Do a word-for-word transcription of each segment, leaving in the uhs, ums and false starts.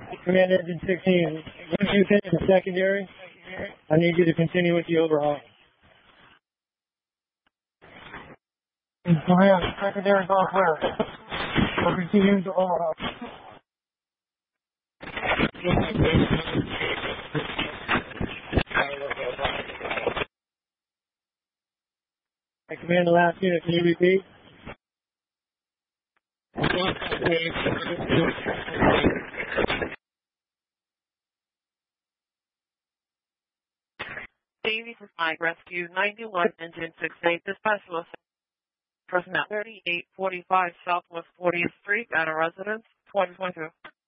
Command Engine sixteen, once you finish the secondary, I need you to continue with the overhaul. Command, secondary is all clear. So continue with the overhaul. I command the last unit, can you repeat? Davy from Mike Rescue ninety-one Engine sixty-eight dispatch list. Personnel thirty-eight forty-five Southwest fortieth Street at a residence, twenty twenty-two.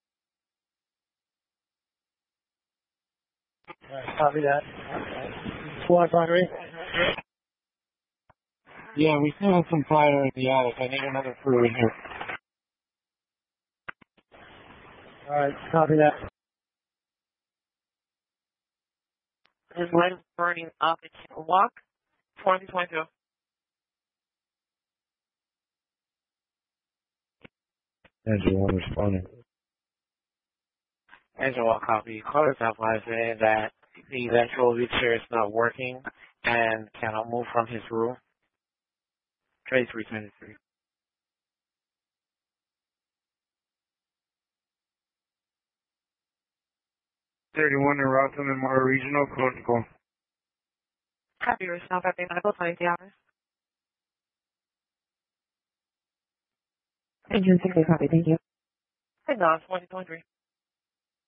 Alright, copy that. Squad primary. Yeah, we still have some fire in the attic. I need another crew in here. Alright, copy that. His leg burning up at Walk, twenty twenty-two. Engine one responding. Engine one copy. Call us up by saying that the electrical fixture is not working and cannot move from his room. Trace three twenty-three. thirty-one in Rossum and Mara Regional, protocol. Copy yourself at the medical twenty hours. Engine sixty, copy, thank you. Hey, Don, twenty twenty-three.